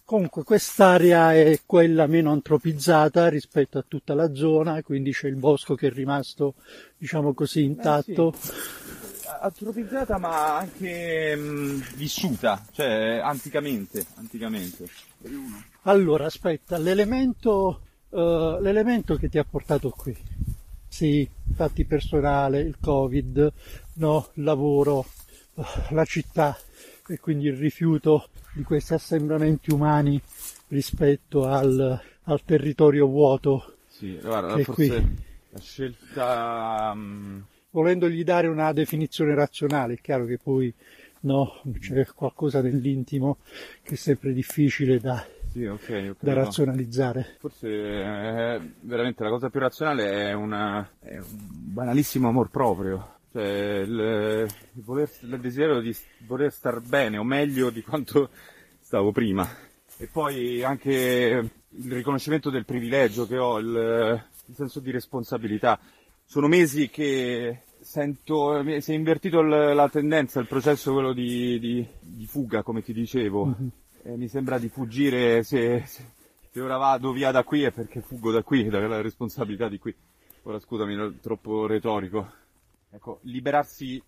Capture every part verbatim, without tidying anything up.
Comunque quest'area è quella meno antropizzata rispetto a tutta la zona, quindi c'è il bosco che è rimasto, diciamo così, intatto. Eh sì. Antropizzata ma anche mh, vissuta, cioè anticamente, anticamente. Allora, aspetta, l'elemento, uh, l'elemento che ti ha portato qui, sì, fatti personale, il Covid, no, il lavoro, uh, la città e quindi il rifiuto di questi assembramenti umani rispetto al, al territorio vuoto. Sì, guarda, che forse qui. la scelta... Um... Volendogli dare una definizione razionale, è chiaro che poi no, c'è qualcosa nell'intimo che è sempre difficile da, sì, okay, da razionalizzare. Forse eh, veramente la cosa più razionale è, una, è un banalissimo amor proprio. Cioè il, il, voler, il desiderio di voler star bene o meglio di quanto stavo prima. E poi anche il riconoscimento del privilegio che ho, il, il senso di responsabilità. Sono mesi che sento, si è invertito il, la tendenza, il processo quello di, di, di fuga, come ti dicevo. Mm-hmm. E mi sembra di fuggire, se, se, se ora vado via da qui è perché fuggo da qui, dalla responsabilità di qui. Ora scusami, è troppo retorico. Ecco, liberarsi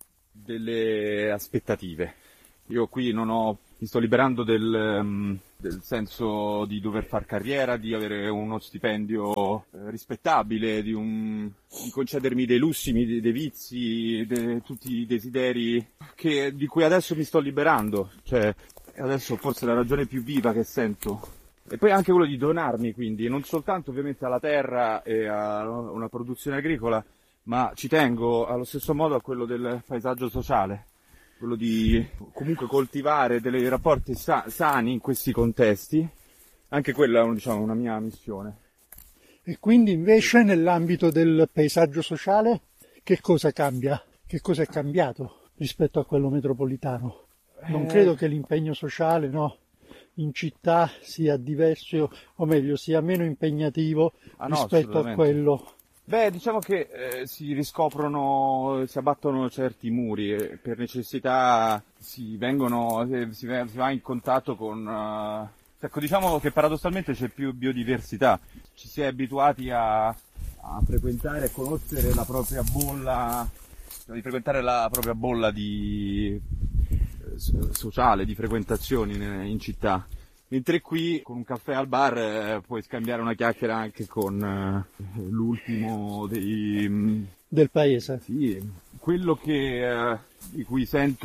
delle aspettative. Io qui non ho, mi sto liberando del, um, del senso di dover far carriera, di avere uno stipendio eh, rispettabile, di, un, di concedermi dei lussi, dei, dei vizi, de, tutti i desideri che, di cui adesso mi sto liberando. Cioè, adesso forse la ragione più viva che sento. E poi anche quello di donarmi, quindi, non soltanto ovviamente alla terra e a una produzione agricola, ma ci tengo allo stesso modo a quello del paesaggio sociale, quello di comunque coltivare dei rapporti sa- sani in questi contesti, anche quella è diciamo, una mia missione. E quindi invece nell'ambito del paesaggio sociale che cosa cambia? Che cosa è cambiato rispetto a quello metropolitano? Non credo che l'impegno sociale, no, in città sia diverso, o meglio, sia meno impegnativo ah, no, rispetto a quello. Beh, diciamo che eh, si riscoprono, si abbattono certi muri e per necessità si vengono, si va in contatto con, uh, ecco, diciamo che paradossalmente c'è più biodiversità, ci si è abituati a, a frequentare e conoscere la propria bolla, di frequentare la propria bolla di eh, sociale, di frequentazioni in, in città. Mentre qui, con un caffè al bar, eh, puoi scambiare una chiacchiera anche con eh, l'ultimo dei... Mh, del paese. Sì, quello che, eh, di cui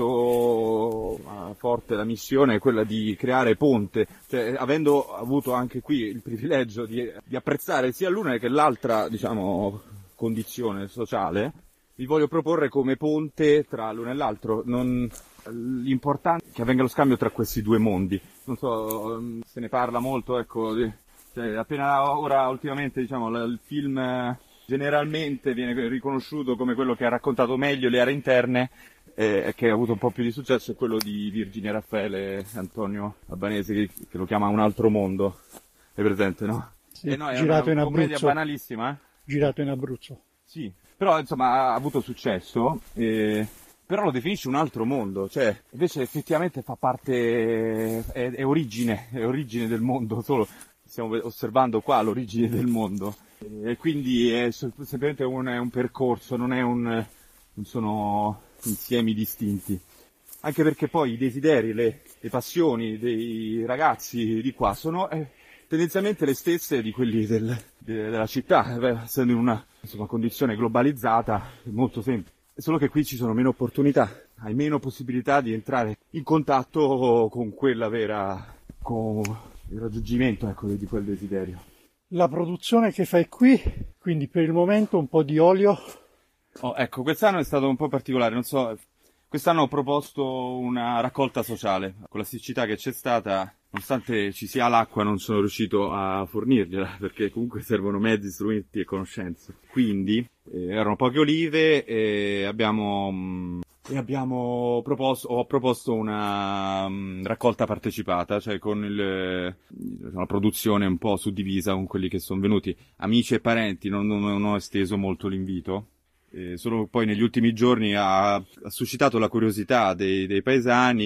sento eh, forte la missione è quella di creare ponte. Cioè, avendo avuto anche qui il privilegio di, di apprezzare sia l'una che l'altra, diciamo, condizione sociale, vi voglio proporre come ponte tra l'uno e l'altro. Non... L'importante è che avvenga lo scambio tra questi due mondi. Non so, se ne parla molto, ecco, cioè, appena ora ultimamente diciamo il film eh, generalmente viene riconosciuto come quello che ha raccontato meglio le aree interne e eh, che ha avuto un po' più di successo è quello di Virginia Raffaele e Antonio Albanese che, che lo chiama Un altro mondo. È presente, no? Sì, e no, è girato una in commedia Abruzzo. Banalissima, eh? Girato in Abruzzo. Sì, però insomma ha avuto successo e... Però lo definisce un altro mondo, cioè invece effettivamente fa parte, è, è origine, è origine del mondo, solo stiamo osservando qua l'origine del mondo e quindi è semplicemente un, è un percorso, non è un, non sono insiemi distinti. Anche perché poi i desideri, le, le passioni dei ragazzi di qua sono eh, tendenzialmente le stesse di quelli del, de, della città, eh, essendo in una insomma, condizione globalizzata, molto semplice. Solo che qui ci sono meno opportunità, hai meno possibilità di entrare in contatto con quella vera, con il raggiungimento ecco, di quel desiderio. La produzione che fai qui, quindi per il momento un po' di olio. Oh, ecco, quest'anno è stato un po' particolare, non so, quest'anno ho proposto una raccolta sociale, con la siccità che c'è stata, nonostante ci sia l'acqua non sono riuscito a fornirgliela, perché comunque servono mezzi, strumenti e conoscenze. Quindi, eh, erano poche olive e abbiamo, mh, e abbiamo proposto, ho proposto una mh, raccolta partecipata, cioè con il, la produzione un po' suddivisa con quelli che sono venuti, amici e parenti, non, non, non ho esteso molto l'invito. Eh, solo poi negli ultimi giorni ha, ha suscitato la curiosità dei, dei paesani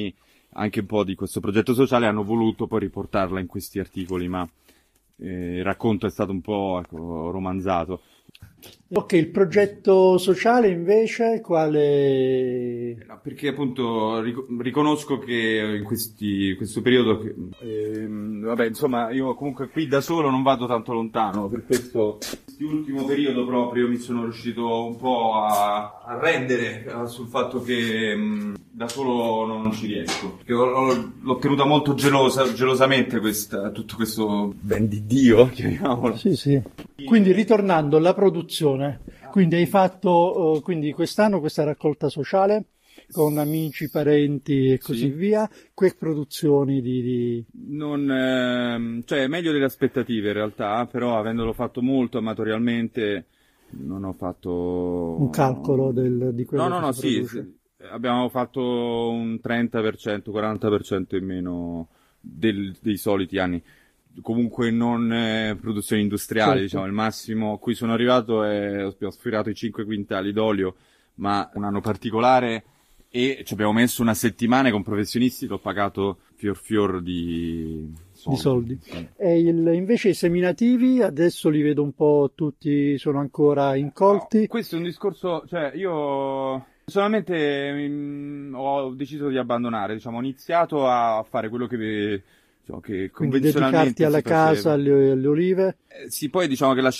anche un po' di questo progetto sociale, hanno voluto poi riportarla in questi articoli, ma eh, il racconto è stato un po', ecco, romanzato. Ok, il progetto sociale invece quale? No, perché appunto ric- riconosco che in questi, questo periodo, che, ehm, vabbè, insomma, io comunque qui da solo non vado tanto lontano, per questo ultimo periodo proprio mi sono riuscito un po' a, a rendere eh, sul fatto che mh, da solo non, non ci riesco. Perché ho- ho- l'ho tenuta molto gelosa, gelosamente questa, tutto questo ben di Dio, chiamiamolo. Sì, sì. Quindi ritornando alla produzione, quindi hai fatto eh, quindi quest'anno questa raccolta sociale con amici, parenti e così Sì. via, che produzioni di, di... Non, ehm, cioè, meglio delle aspettative in realtà, però avendolo fatto molto amatorialmente, non ho fatto un calcolo del, di quello No, no, che no, si sì, produce? sì, abbiamo fatto un trenta per cento, quaranta per cento in meno del- dei soliti anni. Comunque non eh, produzioni industriali, Certo. diciamo, il massimo a cui sono arrivato è, ho sfiorato i cinque quintali d'olio, ma un anno particolare, e ci abbiamo messo una settimana con professionisti, l'ho pagato fior fior di Di soldi. Sì. E il- invece i seminativi adesso li vedo un po' tutti, sono ancora incolti. No, questo è un discorso, cioè io personalmente mm, ho deciso di abbandonare, diciamo, ho iniziato a fare quello che, diciamo, che Quindi dedicarti convenzionalmente alla si faceva. casa, alle, alle olive. Eh, sì, poi diciamo che la